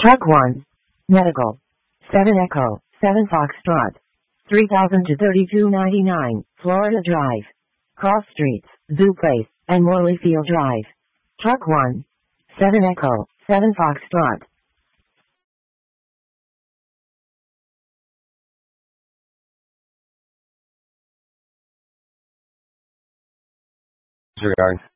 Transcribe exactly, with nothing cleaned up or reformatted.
Truck one. Medical. seven Echo, seven Foxtrot. three thousand to thirty-two ninety-nine, Florida Drive. Cross Streets, Zoo Place, and Morley Field Drive. Truck one. seven Echo, seven Foxtrot. Disregard.